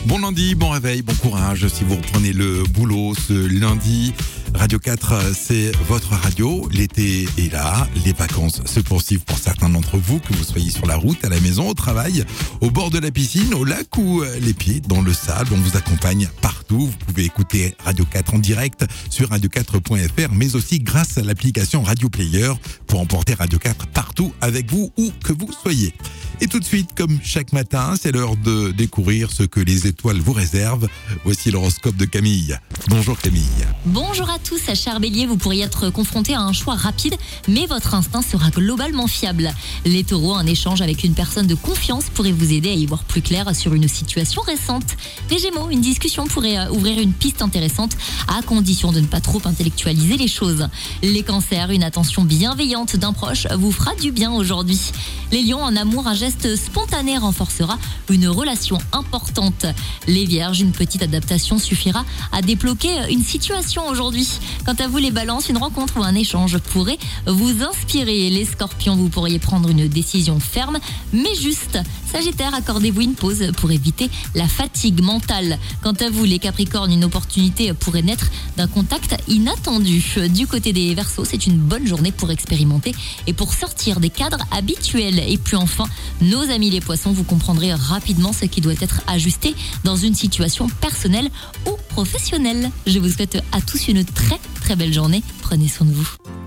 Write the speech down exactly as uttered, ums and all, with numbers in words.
Bon lundi, bon réveil, bon courage si vous reprenez le boulot ce lundi. Radio quatre, c'est votre radio. L'été est là, les vacances se poursuivent pour certains d'entre vous, que vous soyez sur la route, à la maison, au travail, au bord de la piscine, au lac ou les pieds dans le sable. On vous accompagne partout. Vous pouvez écouter Radio quatre en direct sur radio quatre point f r, mais aussi grâce à l'application Radio Player pour emporter Radio quatre partout avec vous, où que vous soyez. Et tout de suite, comme chaque matin, c'est l'heure de découvrir ce que les étoiles vous réservent. Voici l'horoscope de Camille. Bonjour Camille. Bonjour à tous, cher Bélier, vous pourriez être confronté à un choix rapide, mais votre instinct sera globalement fiable. Les Taureaux, un échange avec une personne de confiance pourrait vous aider à y voir plus clair sur une situation récente. Les Gémeaux, une discussion pourrait ouvrir une piste intéressante, à condition de ne pas trop intellectualiser les choses. Les Cancers, une attention bienveillante d'un proche vous fera du bien aujourd'hui. Les Lions, en amour, un geste spontané renforcera une relation importante. Les Vierges, une petite adaptation suffira à débloquer une situation aujourd'hui. Quant à vous les Balances, une rencontre ou un échange pourrait vous inspirer. Les Scorpions, vous pourriez prendre une décision ferme mais juste. Sagittaire, accordez-vous une pause pour éviter la fatigue mentale. Quant à vous les Capricornes, une opportunité pourrait naître d'un contact inattendu. Du côté des Verseaux, c'est une bonne journée pour expérimenter et pour sortir des cadres habituels. Et puis enfin, nos amis les Poissons, vous comprendrez rapidement ce qui doit être ajusté dans une situation personnelle ou professionnelle. Je vous souhaite à tous une très très belle journée. Prenez soin de vous.